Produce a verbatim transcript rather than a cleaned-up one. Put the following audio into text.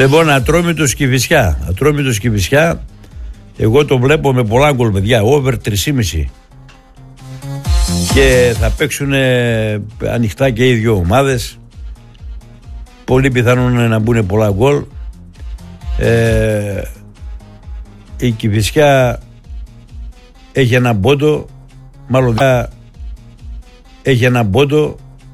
Λοιπόν, Ατρόμητος Κηφισιά. Ατρόμητος Κηφισιά. Εγώ το βλέπω με πολλά γκολ, παιδιά. Over τρία κόμμα πέντε. Και θα παίξουν ανοιχτά και οι δύο ομάδες. Πολύ πιθανόν να μπουν πολλά γκολ. Ε, η Κηφισιά έχει ένα πόντο. Μάλλον έχει ένα πόντο